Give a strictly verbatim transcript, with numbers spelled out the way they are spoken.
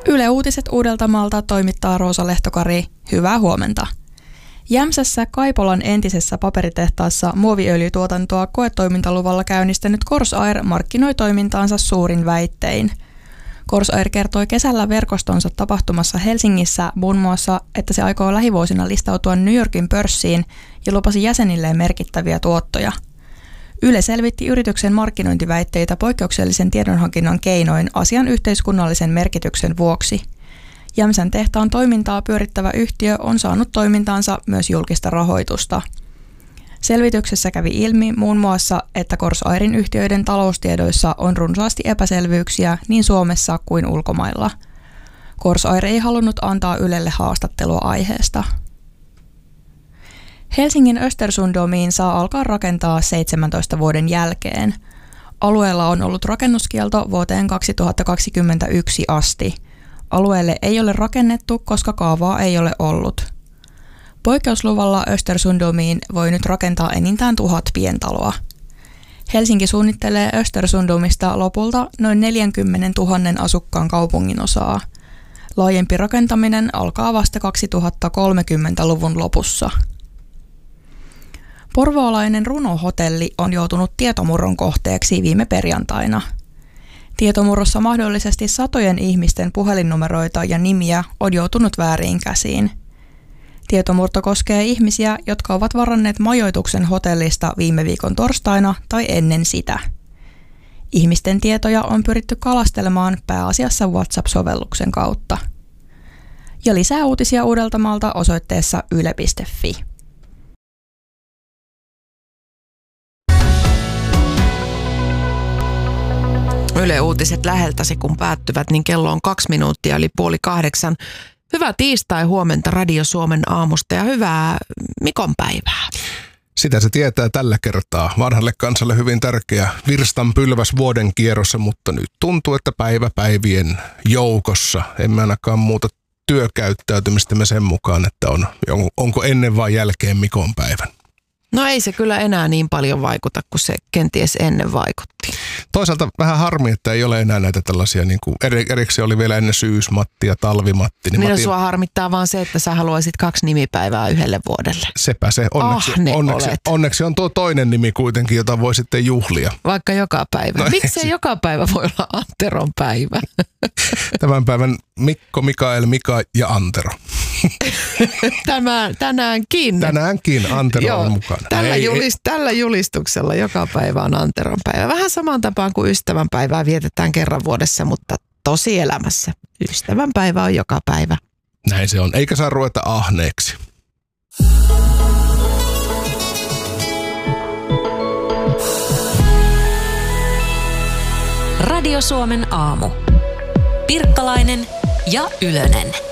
Yle Uutiset Uudeltamaalta toimittaa Roosa Lehtokari. Hyvää huomenta. Jämsässä Kaipolan entisessä paperitehtaassa muoviöljytuotantoa koetoimintaluvalla käynnistänyt Corsair markkinoi toimintaansa suurin väittein. Corsair kertoi kesällä verkostonsa tapahtumassa Helsingissä muun muassa, että se aikoo lähivuosina listautua New Yorkin pörssiin ja lupasi jäsenilleen merkittäviä tuottoja. Yle selvitti yrityksen markkinointiväitteitä poikkeuksellisen tiedonhankinnan keinoin asian yhteiskunnallisen merkityksen vuoksi. Jämsän tehtaan toimintaa pyörittävä yhtiö on saanut toimintaansa myös julkista rahoitusta. Selvityksessä kävi ilmi muun muassa, että Corsairin yhtiöiden taloustiedoissa on runsaasti epäselvyyksiä niin Suomessa kuin ulkomailla. Corsair ei halunnut antaa Ylelle haastattelua aiheesta. Helsingin Östersundomiin saa alkaa rakentaa seitsemäntoista vuoden jälkeen. Alueella on ollut rakennuskielto vuoteen kaksituhattakaksikymmentäyksi asti. Alueelle ei ole rakennettu, koska kaavaa ei ole ollut. Poikkeusluvalla Östersundomiin voi nyt rakentaa enintään tuhat pientaloa. Helsinki suunnittelee Östersundomista lopulta noin neljäkymmentätuhatta asukkaan kaupunginosaa. Laajempi rakentaminen alkaa vasta kaksituhattakolmekymmentäluvun lopussa. Porvoolainen runohotelli on joutunut tietomurron kohteeksi viime perjantaina. Tietomurrossa mahdollisesti satojen ihmisten puhelinnumeroita ja nimiä on joutunut vääriin käsiin. Tietomurto koskee ihmisiä, jotka ovat varanneet majoituksen hotellista viime viikon torstaina tai ennen sitä. Ihmisten tietoja on pyritty kalastelemaan pääasiassa WhatsApp-sovelluksen kautta. Ja lisää uutisia Uudeltamaalta osoitteessa yle piste fi. Yle Uutiset läheltäsi kun päättyvät, niin kello on kaksi minuuttia eli puoli kahdeksan. Hyvää tiistai huomenta Radio Suomen aamusta ja hyvää Mikon päivää. Sitä se tietää tällä kertaa. Vanhalle kansalle hyvin tärkeä virstanpylväs vuoden kierrossa, mutta nyt tuntuu, että päivä päivien joukossa emme ainakaan muuta työkäyttäytymistämme sen mukaan, että on, onko ennen vai jälkeen Mikon päivän. No ei se kyllä enää niin paljon vaikuta kuin se kenties ennen vaikutti. Toisaalta vähän harmi, että ei ole enää näitä tällaisia, niin kuin erikseen oli vielä ennen syysmatti ja talvimatti. Niin Minä sua harmittaa vaan se, että sä haluaisit kaksi nimipäivää yhdelle vuodelle. Sepä se. Onneksi, oh, onneksi, onneksi on tuo toinen nimi kuitenkin, jota voi sitten juhlia. Vaikka joka päivä. No, Miksei joka päivä voi olla Anteron päivä? Tämän päivän Mikko, Mikael, Mika ja Antero. Tämä, tänäänkin. Tänäänkin Antero Joo, on mukana. Tällä, ei, julist, ei. tällä julistuksella joka päivä on Anteron päivä. Vähän samaan tapaan kuin ystävänpäivää vietetään kerran vuodessa, mutta tosielämässä ystävänpäivä on joka päivä. Näin se on, eikä saa ruveta ahneeksi. Radio Suomen aamu. Pirkkalainen ja Ylönen.